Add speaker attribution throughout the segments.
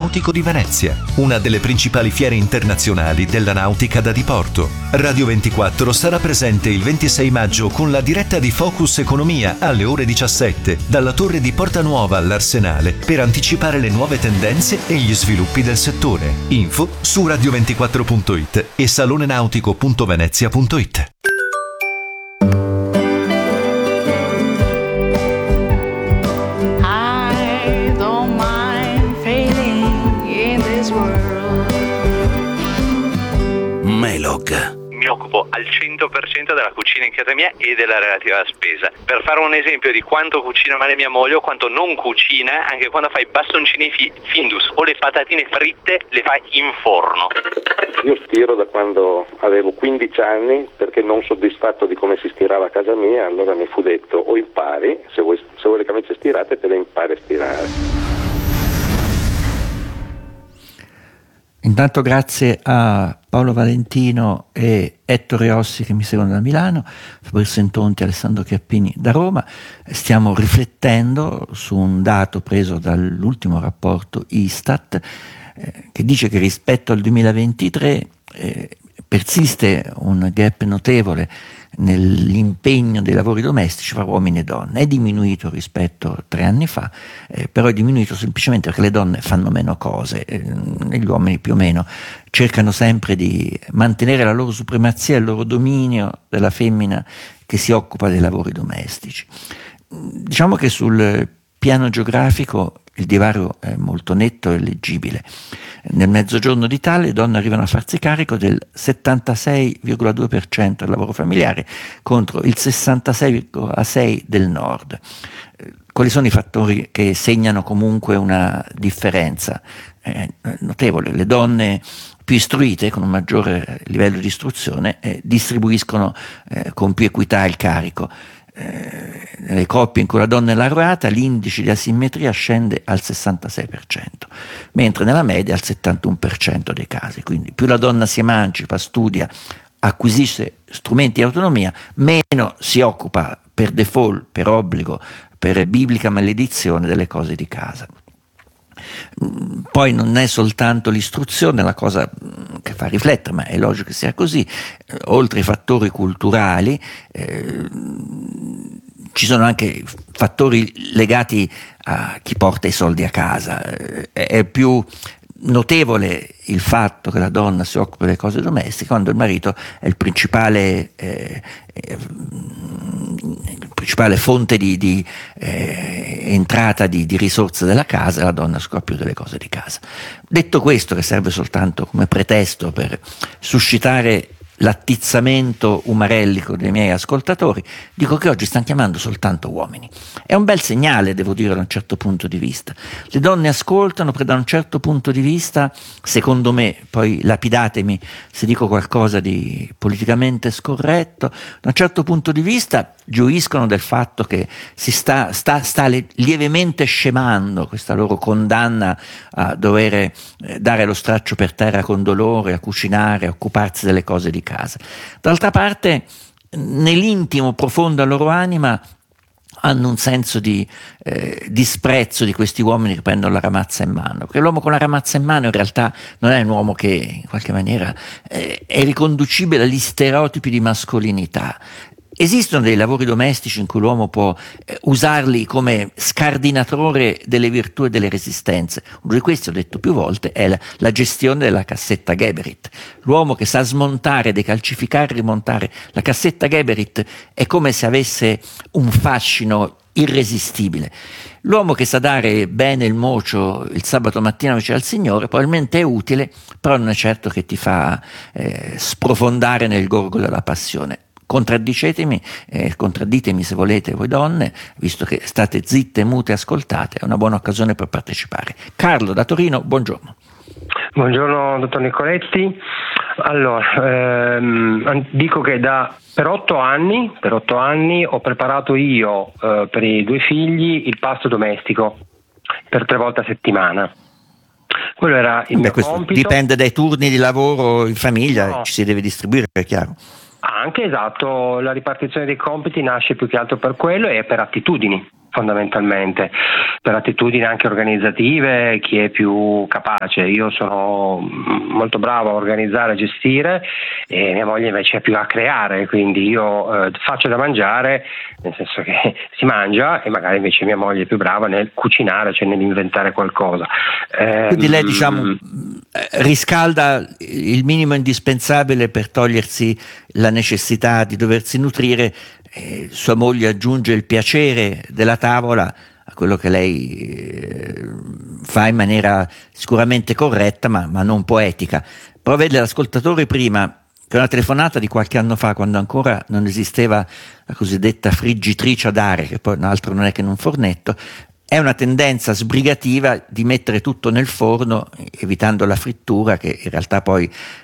Speaker 1: Nautico di Venezia, una delle principali fiere internazionali della nautica da diporto. Radio 24 sarà presente il 26 maggio con la diretta di Focus Economia alle ore 17 dalla torre di Porta Nuova all'Arsenale per anticipare le nuove tendenze e gli sviluppi del settore. Info su radio24.it e salonenautico.venezia.it.
Speaker 2: Melog.
Speaker 3: Mi occupo al 100% della cucina in casa mia e della relativa spesa. Per fare un esempio di quanto cucina male mia moglie o quanto non cucina, anche quando fai bastoncini Findus o le patatine fritte, le fai in forno.
Speaker 4: Io stiro da quando avevo 15 anni perché non soddisfatto di come si stirava a casa mia, allora mi fu detto o impari, se vuoi le camicie stirate te le impari a stirare.
Speaker 5: Intanto grazie a Paolo Valentino e Ettore Rossi che mi seguono da Milano, Fabrizio Entonti e Alessandro Chiappini da Roma. Stiamo riflettendo su un dato preso dall'ultimo rapporto Istat che dice che rispetto al 2023 persiste un gap notevole nell'impegno dei lavori domestici fra uomini e donne. È diminuito rispetto a 3 anni fa, però è diminuito semplicemente perché le donne fanno meno cose e gli uomini più o meno cercano sempre di mantenere la loro supremazia e il loro dominio della femmina che si occupa dei lavori domestici. Diciamo che sul piano geografico il divario è molto netto e leggibile. Nel mezzogiorno d'Italia le donne arrivano a farsi carico del 76,2% del lavoro familiare contro il 66,6% del nord. Quali sono i fattori che segnano comunque una differenza notevole? Le donne più istruite, con un maggiore livello di istruzione, distribuiscono con più equità il carico. Nelle coppie in cui la donna è laureata l'indice di asimmetria scende al 66%, mentre nella media al 71% dei casi. Quindi più la donna si emancipa, studia, acquisisce strumenti di autonomia, meno si occupa per default, per obbligo, per biblica maledizione delle cose di casa. Poi non è soltanto l'istruzione la cosa che fa riflettere, ma è logico che sia così. Oltre ai fattori culturali ci sono anche fattori legati a chi porta i soldi a casa. È più notevole il fatto che la donna si occupa delle cose domestiche quando il marito è il principale fonte di entrata di risorse della casa, la donna si occupa più delle cose di casa. Detto questo, che serve soltanto come pretesto per suscitare l'attizzamento umarellico dei miei ascoltatori, dico che oggi stanno chiamando soltanto uomini. È un bel segnale, devo dire, da un certo punto di vista. Le donne ascoltano perché da un certo punto di vista, secondo me, poi lapidatemi se dico qualcosa di politicamente scorretto, da un certo punto di vista gioiscono del fatto che si sta lievemente scemando questa loro condanna a dover dare lo straccio per terra con dolore, a cucinare, a occuparsi delle cose di casa. D'altra parte, nell'intimo profondo della loro anima hanno un senso di disprezzo di questi uomini che prendono la ramazza in mano, perché l'uomo con la ramazza in mano in realtà non è un uomo che in qualche maniera è riconducibile agli stereotipi di mascolinità. Esistono dei lavori domestici in cui l'uomo può usarli come scardinatore delle virtù e delle resistenze. Uno di questi, ho detto più volte, è la gestione della cassetta Geberit. L'uomo che sa smontare, decalcificare, rimontare la cassetta Geberit è come se avesse un fascino irresistibile. L'uomo che sa dare bene il mocio il sabato mattina invece al Signore probabilmente è utile, però non è certo che ti fa sprofondare nel gorgo della passione. Contradditemi se volete voi donne, visto che state zitte, mute, ascoltate, è una buona occasione per partecipare. Carlo da Torino, buongiorno.
Speaker 6: Buongiorno dottor Nicoletti. Allora, dico che per 8 anni ho preparato io per i 2 figli il pasto domestico per 3 volte a settimana. Quello era il mio compito.
Speaker 5: Dipende dai turni di lavoro in famiglia, no. Ci si deve distribuire, è chiaro.
Speaker 6: Anche esatto, la ripartizione dei compiti nasce più che altro per quello e per attitudini. fondamentalmente, per attitudini anche organizzative, chi è più capace. Io sono molto bravo a organizzare, a gestire, e mia moglie invece è più a creare, quindi io faccio da mangiare, nel senso che si mangia, e magari invece mia moglie è più brava nel cucinare, cioè nell'inventare qualcosa.
Speaker 5: Quindi lei, diciamo, riscalda il minimo indispensabile per togliersi la necessità di doversi nutrire. Sua moglie aggiunge il piacere della tavola a quello che lei fa in maniera sicuramente corretta, ma non poetica. Però vede l'ascoltatore prima, che una telefonata di qualche anno fa, quando ancora non esisteva la cosiddetta friggitrice ad aria, che poi altro non è che un fornetto, è una tendenza sbrigativa di mettere tutto nel forno, evitando la frittura, che in realtà poi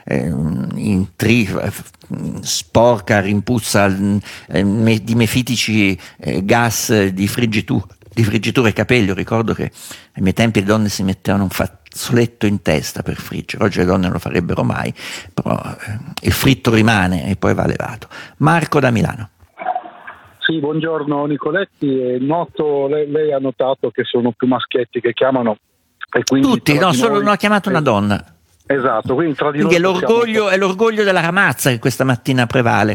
Speaker 5: sporca, rimpuzza di mefitici gas di friggitura e capelli. Io ricordo che ai miei tempi le donne si mettevano un fazzoletto in testa per friggere, oggi le donne non lo farebbero mai, però il fritto rimane e poi va levato. Marco da Milano.
Speaker 7: Sì, buongiorno Nicoletti. Noto, lei ha notato che sono più maschietti che chiamano, e quindi
Speaker 5: tutti, no, solo non ha chiamato una donna.
Speaker 7: Esatto, quindi tra di
Speaker 5: quindi
Speaker 7: noi
Speaker 5: è l'orgoglio della ramazza che questa mattina prevale.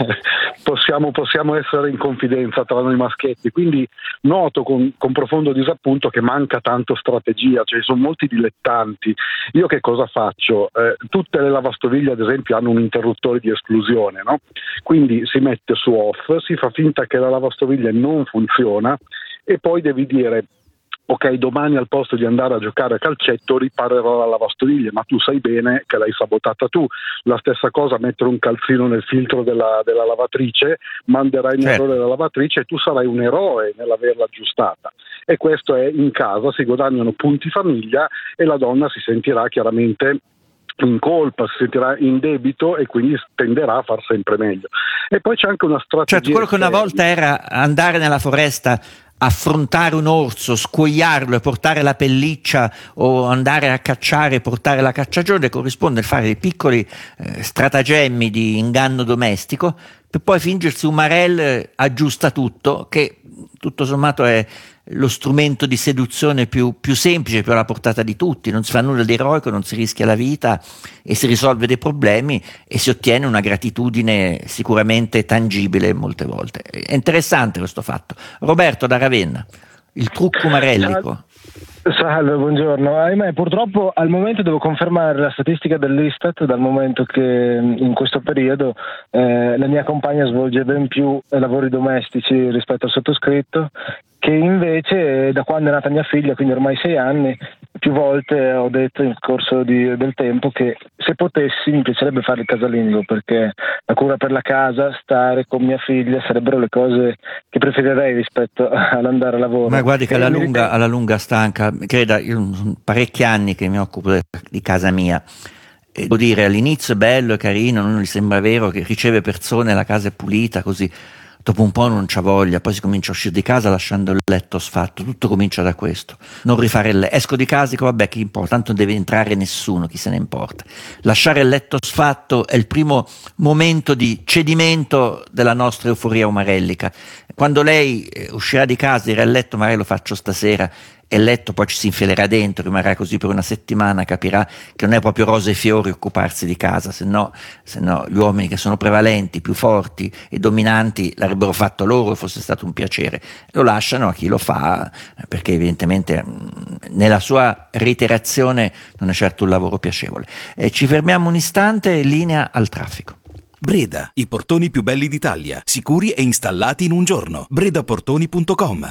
Speaker 7: possiamo essere in confidenza tra noi maschietti, quindi noto con profondo disappunto che manca tanto strategia, cioè sono molti dilettanti. Io che cosa faccio? Tutte le lavastoviglie ad esempio hanno un interruttore di esclusione, no? Quindi si mette su off, si fa finta che la lavastoviglie non funziona, e poi devi dire: ok, domani al posto di andare a giocare a calcetto riparerò la lavastoviglie, ma tu sai bene che l'hai sabotata tu. La stessa cosa, mettere un calzino nel filtro della lavatrice, manderai in errore la lavatrice e tu sarai un eroe nell'averla aggiustata. E questo è in casa, si guadagnano punti famiglia e la donna si sentirà chiaramente in colpa, si sentirà in debito e quindi tenderà a far sempre meglio. E poi c'è anche una strategia.
Speaker 5: Certo, quello che una volta era andare nella foresta, affrontare un orso, scuoiarlo e portare la pelliccia, o andare a cacciare e portare la cacciagione, corrisponde a fare dei piccoli stratagemmi di inganno domestico per poi fingersi un Marel aggiusta tutto, che tutto sommato è lo strumento di seduzione più semplice, più alla portata di tutti. Non si fa nulla di eroico, non si rischia la vita e si risolve dei problemi e si ottiene una gratitudine sicuramente tangibile molte volte. È interessante questo fatto. Roberto da Ravenna, il trucco marellico.
Speaker 8: Salve, buongiorno. Ahimè, purtroppo al momento devo confermare la statistica dell'Istat, dal momento che in questo periodo la mia compagna svolge ben più lavori domestici rispetto al sottoscritto, che invece da quando è nata mia figlia, quindi ormai 6 anni, più volte ho detto nel corso del tempo che se potessi mi piacerebbe fare il casalingo, perché la cura per la casa, stare con mia figlia sarebbero le cose che preferirei rispetto all'andare a lavoro.
Speaker 5: Ma guardi che alla lunga stanca, creda, io sono parecchi anni che mi occupo di casa mia. E devo dire, all'inizio è bello, è carino, non gli sembra vero che riceve persone, la casa è pulita, così. Dopo un po' non c'ha voglia, poi si comincia a uscire di casa lasciando il letto sfatto, tutto comincia da questo. Non rifare il letto, esco di casa, dico vabbè, che importa, tanto non deve entrare nessuno, chi se ne importa. Lasciare il letto sfatto è il primo momento di cedimento della nostra euforia umarellica. Quando lei uscirà di casa, dirà il letto magari lo faccio stasera, e il letto poi ci si infilerà dentro, rimarrà così per una settimana, capirà che non è proprio rose e fiori occuparsi di casa, se no gli uomini che sono prevalenti, più forti e dominanti l'avrebbero fatto loro, fosse stato un piacere. Lo lasciano a chi lo fa, perché evidentemente nella sua reiterazione non è certo un lavoro piacevole. Ci fermiamo un istante, linea al traffico.
Speaker 2: Breda, i portoni più belli d'Italia, sicuri e installati in un giorno. bredaportoni.com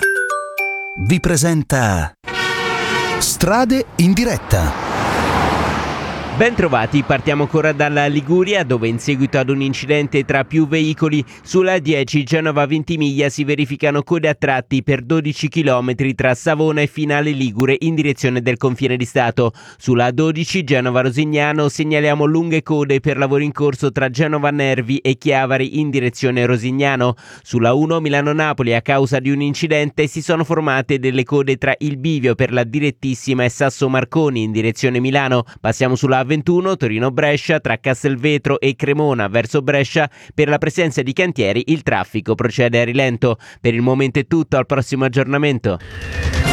Speaker 2: vi presenta Strade in diretta.
Speaker 9: Ben trovati, partiamo ancora dalla Liguria, dove in seguito ad un incidente tra più veicoli sulla 10 Genova-Ventimiglia si verificano code a tratti per 12 km tra Savona e Finale Ligure in direzione del confine di Stato. Sulla 12 Genova-Rosignano segnaliamo lunghe code per lavori in corso tra Genova Nervi e Chiavari in direzione Rosignano. Sulla 1 Milano-Napoli, a causa di un incidente, si sono formate delle code tra Il Bivio per la direttissima e Sasso Marconi in direzione Milano. Passiamo sulla A21 Torino-Brescia tra Castelvetro e Cremona verso Brescia. Per la presenza di cantieri il traffico procede a rilento. Per il momento è tutto, al prossimo aggiornamento.